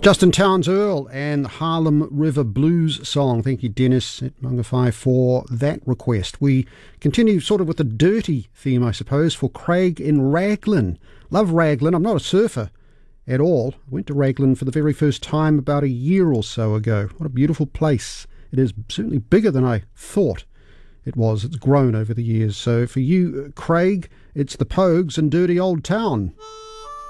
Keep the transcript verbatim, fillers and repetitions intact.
Justin Townes Earl and Harlem River Blues song. Thank you, Dennis at Mungawhai, for that request. We continue sort of with the dirty theme, I suppose, for Craig in Raglan. Love Raglan. I'm not a surfer at all. I went to Raglan for the very first time about a year or so ago. What a beautiful place. It is certainly bigger than I thought it was. It's grown over the years. So for you, Craig, it's the Pogues and Dirty Old Town.